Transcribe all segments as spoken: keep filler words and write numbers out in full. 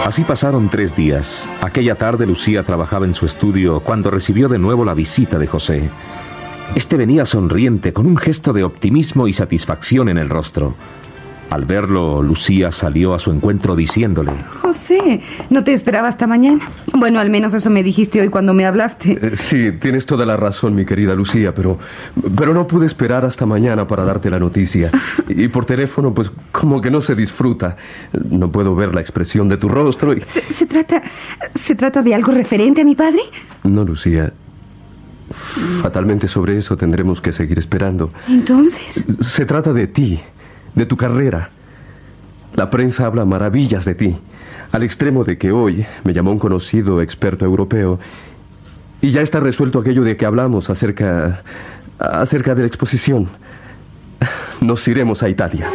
Así pasaron tres días. Aquella tarde Lucía trabajaba en su estudio cuando recibió de nuevo la visita de José. Este venía sonriente, con un gesto de optimismo y satisfacción en el rostro. Al verlo, Lucía salió a su encuentro diciéndole: José, no te esperaba hasta mañana. Bueno, al menos eso me dijiste hoy cuando me hablaste. Eh, sí, tienes toda la razón, mi querida Lucía, pero, pero no pude esperar hasta mañana para darte la noticia. Y por teléfono, pues, como que no se disfruta. No puedo ver la expresión de tu rostro y... ¿Se, se trata, ¿Se trata de algo referente a mi padre? No, Lucía. Fatalmente sobre eso tendremos que seguir esperando. ¿Entonces? Se trata de ti, de tu carrera. La prensa habla maravillas de ti, al extremo de que hoy me llamó un conocido experto europeo y ya está resuelto aquello de que hablamos acerca, acerca de la exposición. Nos iremos a Italia.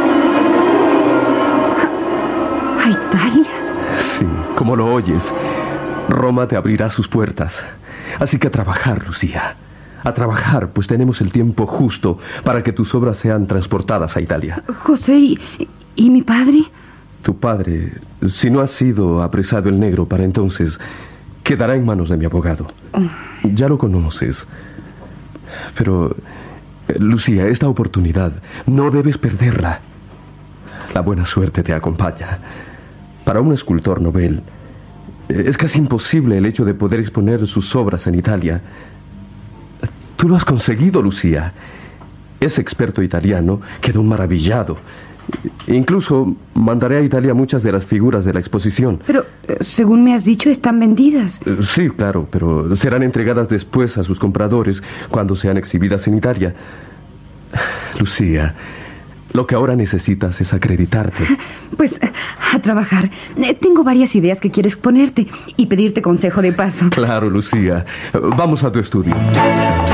¿A Italia? Sí, como lo oyes. Roma te abrirá sus puertas. Así que a trabajar, Lucía. A trabajar, pues tenemos el tiempo justo para que tus obras sean transportadas a Italia. José, ¿y, y mi padre? Tu padre, si no ha sido apresado el negro para entonces, quedará en manos de mi abogado. Ya lo conoces. Pero, Lucía, esta oportunidad no debes perderla. La buena suerte te acompaña. Para un escultor novel, es casi imposible el hecho de poder exponer sus obras en Italia. Tú lo has conseguido, Lucía. Ese experto italiano quedó maravillado. Incluso mandaré a Italia muchas de las figuras de la exposición. Pero, según me has dicho, están vendidas. Sí, claro, pero serán entregadas después a sus compradores cuando sean exhibidas en Italia. Lucía, lo que ahora necesitas es acreditarte. Pues, a trabajar. Tengo varias ideas que quiero exponerte y pedirte consejo de paso. Claro, Lucía. Vamos a tu estudio.